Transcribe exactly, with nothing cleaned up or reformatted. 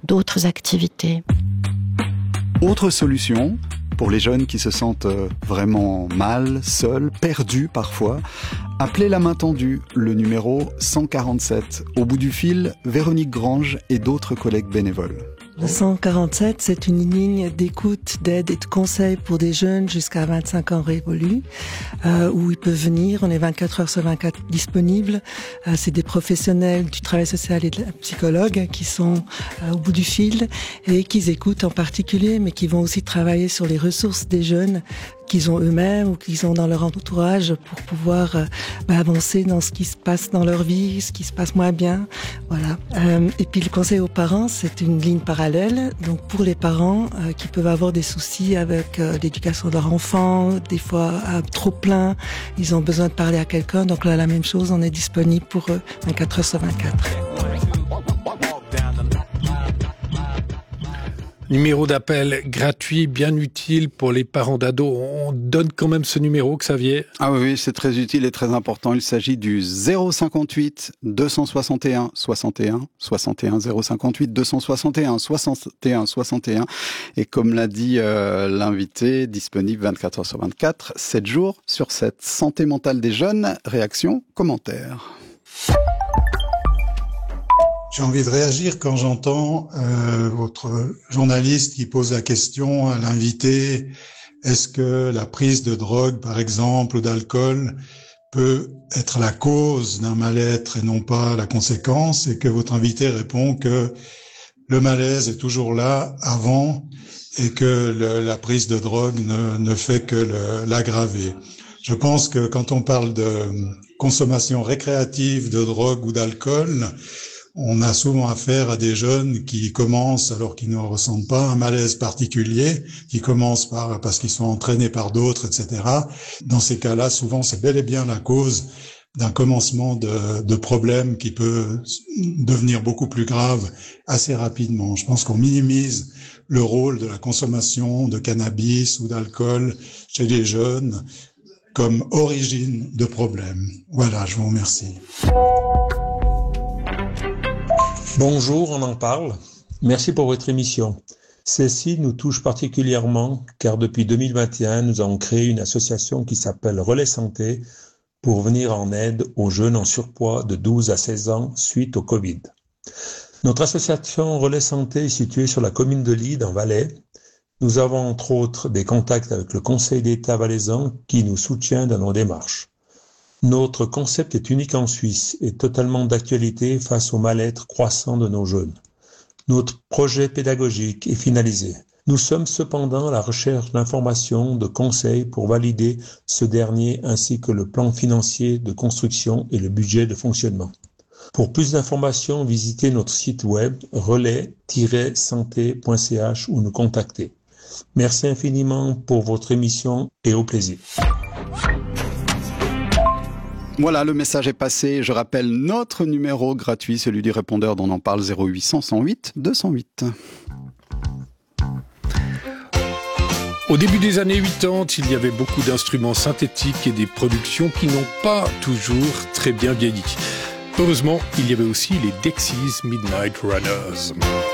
d'autres activités. Autre solution pour les jeunes qui se sentent vraiment mal, seuls, perdus parfois, appelez la main tendue, le numéro cent quarante-sept. Au bout du fil, Véronique Grange et d'autres collègues bénévoles. Le cent quarante-sept, c'est une ligne d'écoute, d'aide et de conseil pour des jeunes jusqu'à vingt-cinq ans révolus, euh, où ils peuvent venir. On est vingt-quatre heures sur vingt-quatre disponibles. Euh, c'est des professionnels du travail social et de la psychologue qui sont euh, au bout du fil et qui écoutent en particulier, mais qui vont aussi travailler sur les ressources des jeunes qu'ils ont eux-mêmes ou qu'ils ont dans leur entourage pour pouvoir euh, bah, avancer dans ce qui se passe dans leur vie, ce qui se passe moins bien. Voilà. Euh, et puis le conseil aux parents, c'est une ligne parallèle. Donc pour les parents euh, qui peuvent avoir des soucis avec euh, l'éducation de leur enfant, des fois euh, trop plein, ils ont besoin de parler à quelqu'un. Donc là, la même chose, on est disponible pour eux vingt-quatre heures sur vingt-quatre. Numéro d'appel gratuit, bien utile pour les parents d'ados. On donne quand même ce numéro, Xavier. Ah oui, c'est très utile et très important. Il s'agit du zéro cinquante-huit deux cent soixante et un soixante et un soixante et un, zéro cinquante-huit deux cent soixante et un soixante et un soixante et un. Et comme l'a dit euh, l'invité, disponible vingt-quatre heures sur vingt-quatre, sept jours sur sept. Santé mentale des jeunes, réaction, commentaires. J'ai envie de réagir quand j'entends euh, votre journaliste qui pose la question à l'invité, est-ce que la prise de drogue, par exemple, ou d'alcool peut être la cause d'un mal-être et non pas la conséquence, et que votre invité répond que le malaise est toujours là avant et que le, la prise de drogue ne, ne fait que le, l'aggraver. Je pense que quand on parle de consommation récréative de drogue ou d'alcool, on a souvent affaire à des jeunes qui commencent, alors qu'ils ne ressentent pas un malaise particulier, qui commencent par parce qu'ils sont entraînés par d'autres, et cetera. Dans ces cas-là, souvent, c'est bel et bien la cause d'un commencement de, de problème qui peut devenir beaucoup plus grave assez rapidement. Je pense qu'on minimise le rôle de la consommation de cannabis ou d'alcool chez les jeunes comme origine de problème. Voilà, je vous remercie. Bonjour, on en parle. Merci pour votre émission. Celle-ci nous touche particulièrement car depuis deux mille vingt et un, nous avons créé une association qui s'appelle Relais Santé pour venir en aide aux jeunes en surpoids de douze à seize ans suite au Covid. Notre association Relais Santé est située sur la commune de Lide en Valais. Nous avons entre autres des contacts avec le Conseil d'État valaisan qui nous soutient dans nos démarches. Notre concept est unique en Suisse et totalement d'actualité face au mal-être croissant de nos jeunes. Notre projet pédagogique est finalisé. Nous sommes cependant à la recherche d'informations, de conseils pour valider ce dernier ainsi que le plan financier de construction et le budget de fonctionnement. Pour plus d'informations, visitez notre site web relais tiret santé point c h ou nous contacter. Merci infiniment pour votre émission et au plaisir. Voilà, le message est passé. Je rappelle notre numéro gratuit, celui du répondeur dont on en parle, zéro huit cent, cent huit, deux cent huit. Au début des années quatre-vingt-dix, il y avait beaucoup d'instruments synthétiques et des productions qui n'ont pas toujours très bien vieilli. Heureusement, il y avait aussi les Dexys Midnight Runners.